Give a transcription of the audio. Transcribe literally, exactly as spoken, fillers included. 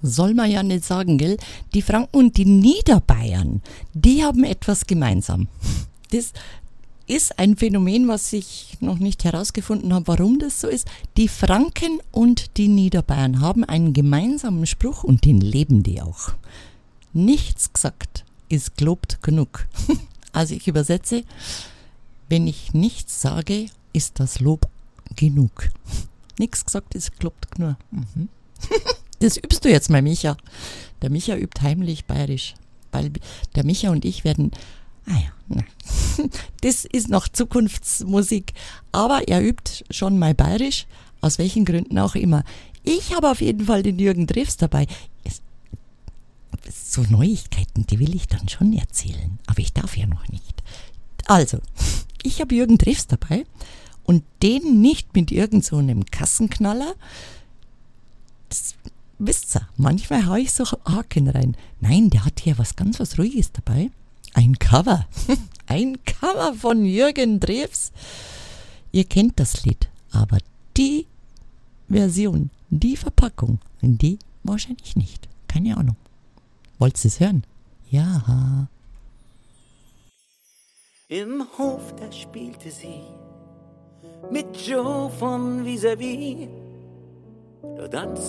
soll man ja nicht sagen, gell? Die Franken und die Niederbayern, die haben etwas gemeinsam. Das ist ein Phänomen, was ich noch nicht herausgefunden habe, warum das so ist. Die Franken und die Niederbayern haben einen gemeinsamen Spruch und den leben die auch. Nichts gesagt ist gelobt genug. Also ich übersetze, wenn ich nichts sage, ist das Lob genug. Nichts gesagt ist gelobt genug. Mhm. Das übst du jetzt mal, Micha. Der Micha übt heimlich bayerisch, weil der Micha und ich werden, ah ja, na. Das ist noch Zukunftsmusik, aber er übt schon mal bayerisch, aus welchen Gründen auch immer. Ich habe auf jeden Fall den Jürgen Drews dabei. Es, so Neuigkeiten, die will ich dann schon erzählen, aber ich darf ja noch nicht. Also, ich habe Jürgen Drews dabei und den nicht mit irgend so einem Kassenknaller. Das wisst ihr, manchmal haue ich so Haken rein. Nein, der hat hier was ganz was Ruhiges dabei. Ein Cover. Ein Cover von Jürgen Drews. Ihr kennt das Lied, aber die Version, die Verpackung, die wahrscheinlich nicht. Keine Ahnung. Wollt ihr es hören? Ja. Im Hof, da spielte sie mit Joe von Vis-a-vis. Da tanzte